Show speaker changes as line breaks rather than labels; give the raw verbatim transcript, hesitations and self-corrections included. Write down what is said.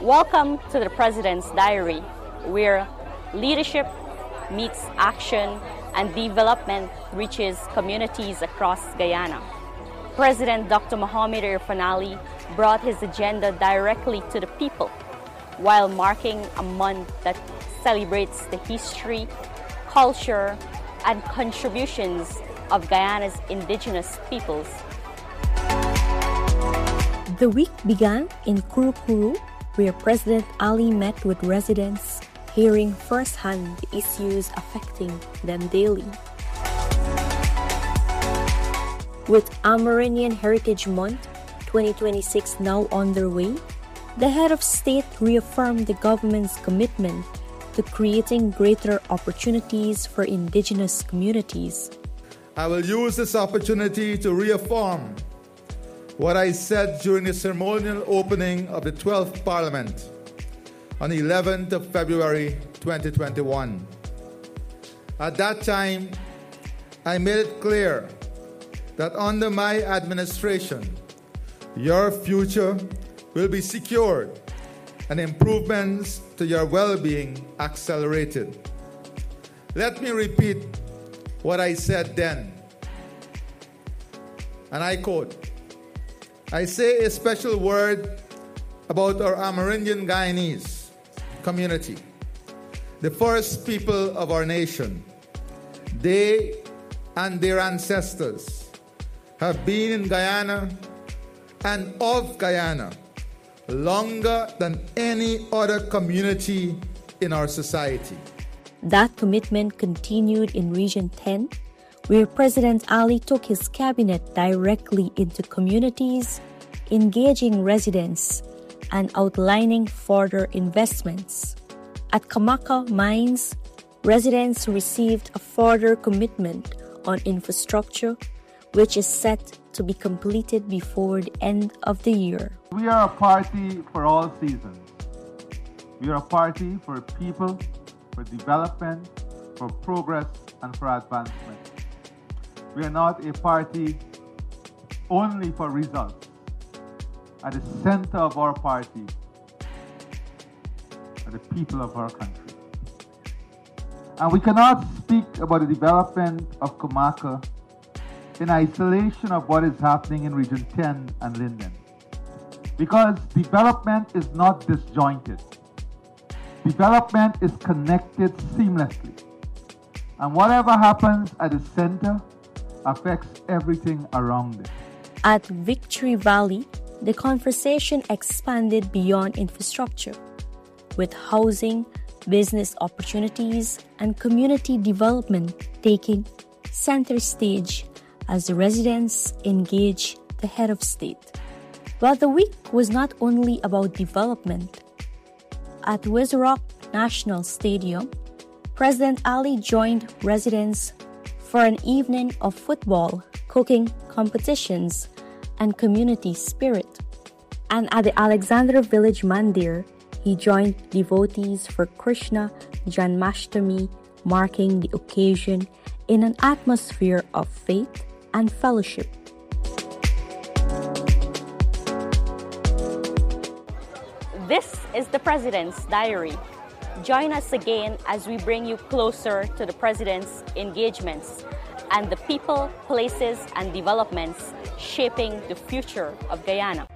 Welcome to the President's Diary, where leadership meets action and development reaches communities across Guyana. President Doctor Mohamed Irfaan Ali brought his agenda directly to the people while marking a month that celebrates the history, culture, and contributions of Guyana's indigenous peoples.
The week began in Kurukuru, where President Ali met with residents, hearing firsthand the issues affecting them daily. With Amerindian Heritage Month twenty twenty-six now underway, the head of state reaffirmed the government's commitment to creating greater opportunities for indigenous communities.
I will use this opportunity to reaffirm what I said during the ceremonial opening of the twelfth Parliament on the eleventh of February twenty twenty-one. At that time, I made it clear that under my administration, your future will be secured and improvements to your well-being accelerated. Let me repeat what I said then, and I quote, I say a special word about our Amerindian Guyanese community, the first people of our nation. They and their ancestors have been in Guyana and of Guyana longer than any other community in our society.
That commitment continued in Region ten, where President Ali took his cabinet directly into communities, engaging residents and outlining further investments. At Kamaka Mines, residents received a further commitment on infrastructure, which is set to be completed before the end of the year.
We are a party for all seasons. We are a party for people, for development, for progress, and for advancement. We are not a party only for results. At the center of our party are the people of our country. And we cannot speak about the development of Kamaka in isolation of what is happening in Region ten and Linden. Because development is not disjointed. Development is connected seamlessly. And whatever happens at the center affects everything around it.
At Victory Valley, the conversation expanded beyond infrastructure, with housing, business opportunities, and community development taking center stage as the residents engage the head of state. But the week was not only about development. At Wizarok National Stadium, President Ali joined residents for an evening of football, cooking competitions, and community spirit. And at the Alexandra Village Mandir, he joined devotees for Krishna Janmashtami, marking the occasion in an atmosphere of faith and fellowship.
This is the President's Diary. Join us again as we bring you closer to the President's engagements and the people, places, and developments shaping the future of Guyana.